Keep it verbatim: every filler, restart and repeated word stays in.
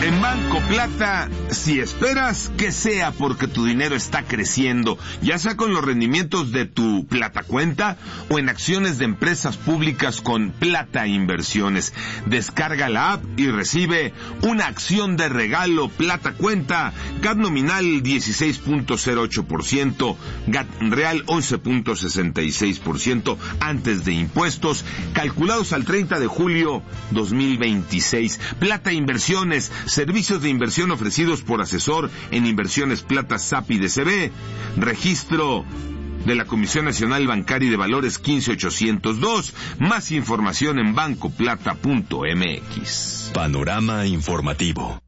En Banco Plata, si esperas que sea porque tu dinero está creciendo, ya sea con los rendimientos de tu Plata Cuenta o en acciones de empresas públicas con Plata Inversiones. Descarga la app y recibe una acción de regalo Plata Cuenta, G A T nominal dieciséis punto cero ocho por ciento, G A T real once punto sesenta y seis por ciento antes de impuestos, calculados al treinta de julio dos mil veintiséis. Plata Inversiones, servicios de inversión ofrecidos por asesor en Inversiones Plata S A P I D C B. Registro de la Comisión Nacional Bancaria y de Valores quince mil ochocientos dos. Más información en banco plata punto m x. Panorama informativo.